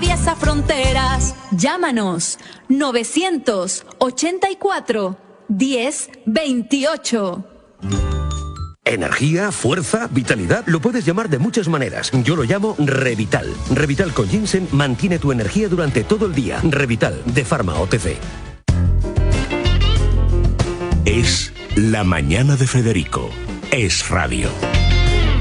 atraviesa fronteras. Llámanos 984 1028. Energía, fuerza, vitalidad, lo puedes llamar de muchas maneras. Yo lo llamo Revital. Revital con ginseng mantiene tu energía durante todo el día. Revital, de Pharma OTC. Es la mañana de Federico. Es radio.